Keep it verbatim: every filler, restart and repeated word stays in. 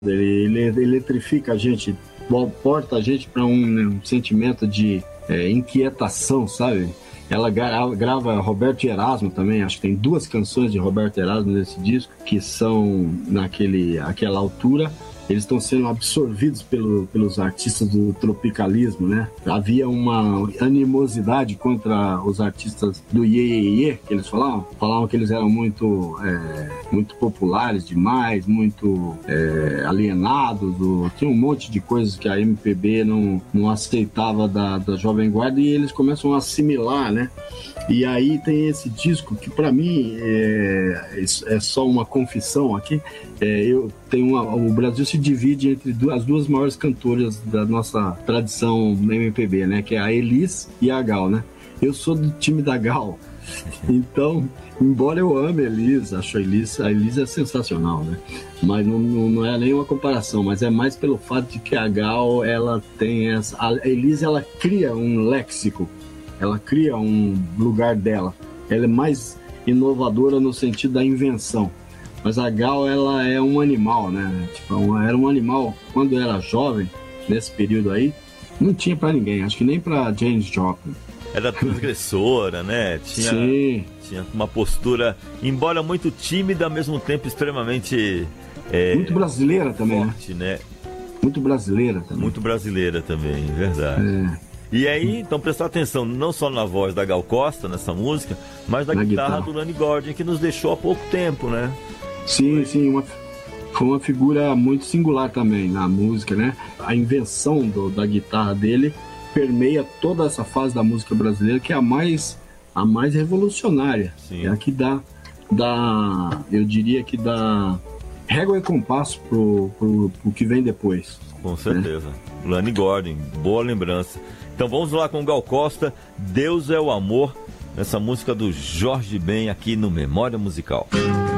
Ele, ele eletrifica a gente, porta a gente para um, um sentimento de é, inquietação, sabe? Ela gra- grava Roberto Erasmo também, acho que tem duas canções de Roberto Erasmo nesse disco, que são naquele, aquela altura, eles estão sendo absorvidos pelo, pelos artistas do tropicalismo, né? Havia uma animosidade contra os artistas do Iê, Iê, Iê, que eles falavam. Falavam que eles eram muito, é, muito populares demais, muito é, alienados. Ou, tinha um monte de coisas que a M P B não, não aceitava da, da Jovem Guarda, e eles começam a assimilar, né? E aí tem esse disco que para mim é, é só uma confissão aqui. É, eu tenho uma, o Brasil se divide entre duas, as duas maiores cantoras da nossa tradição na M P B, né? Que é a Elis e a Gal, né? Eu sou do time da Gal. Então, embora eu ame a Elis, acho a Elis, a Elis é sensacional, né? Mas não, não, não é nenhuma comparação, mas é mais pelo fato de que a Gal, ela tem essa... A Elis, ela cria um léxico, ela cria um lugar dela. Ela é mais inovadora no sentido da invenção. Mas a Gal, ela é um animal, né? Tipo, era um animal, quando era jovem, nesse período aí, não tinha pra ninguém, acho que nem pra Janis Joplin. Era transgressora, né? Tinha, Sim. Tinha uma postura, embora muito tímida, ao mesmo tempo extremamente... É, muito brasileira também, forte, né? Muito brasileira também. Muito brasileira também, verdade. É. E aí, então, prestar atenção não só na voz da Gal Costa, nessa música, mas na, na guitarra, guitarra do Lonnie Gordon, que nos deixou há pouco tempo, né? Sim, foi. sim, uma, foi uma figura muito singular também na música, né? A invenção do, da guitarra dele permeia toda essa fase da música brasileira, que é a mais, a mais revolucionária. Sim. É a que dá, dá, eu diria que dá régua e compasso pro, pro, pro que vem depois. Com certeza. Né? Lonnie Gordon, boa lembrança. Então vamos lá com Gal Costa, Deus é o Amor, essa música do Jorge Ben aqui no Memória Musical.